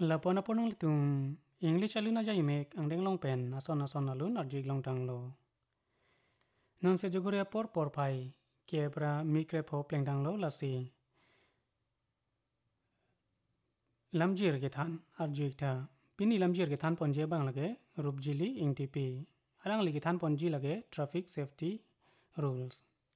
la pona ponang litum English aluna jai mek angdeng long pen ason alun arjik long tang lo non se jogure por pai kebra mikre pho pleng tang lo lasi lamjir ke than arjik tha pini lamjir ke than ponje bang lage rupjili ingtipi alang li ke than ponji lage traffic safety rules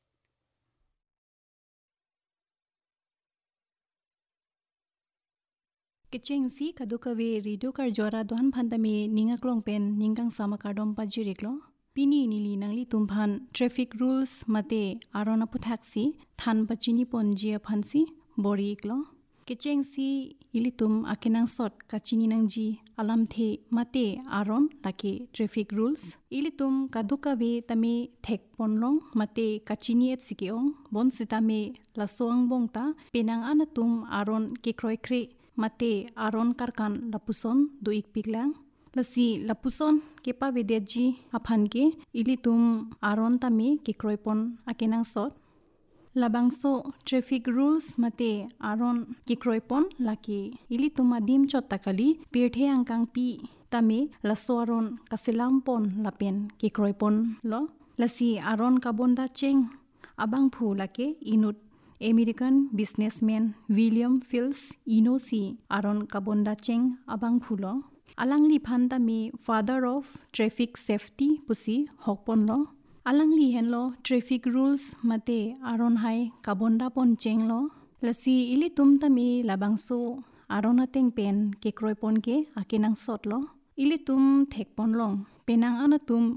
Kicheng si kadukawe ridu kar jora duan phandame ninga klong pen ningkang sama kardom pajiriklo pini nili nangli tumphan traffic rules mate arona puthaksi than pachini ponjia phansi boriklo Kicheng si ilitum akinang sot kachini nangji alam the mate aron laki traffic rules ilitum kadukawe tame thek ponlong mate kachini et sikeong bon sitame lasoang bongta penang anatum aron kekroikre mate aron karkan lapuson duik piklang lasi lapuson kepa vedeji aphanke ilitum aron tame kekroipon akenang sot labangso traffic rules mate aron kekroipon laki ilitum adim chottakali pirthe angkang pi tame lasoaron kasilampon lapen kekroipon lo lasi aron kabonda cheng abang phu lake inut American businessman William Fields Inosi aron kabonda cheng abang phulo alangli phanda me father of traffic safety pusi hokpon lo alangli henlo traffic rules mate aron hai kabonda pon cheng lo lasi ili tumta me labangso arona teng pen ke kroipon ke akenang sot lo ili tum thekpon long penang anatum